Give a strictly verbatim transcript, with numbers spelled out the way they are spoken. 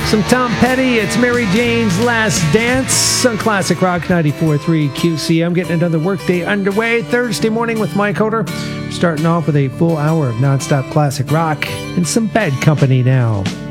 Some Tom Petty. It's Mary Jane's Last Dance on Classic Rock ninety-four point three Q C M. Getting another workday underway Thursday morning with Mike Hoder. Starting off with a full hour of nonstop classic rock and some Bad Company now.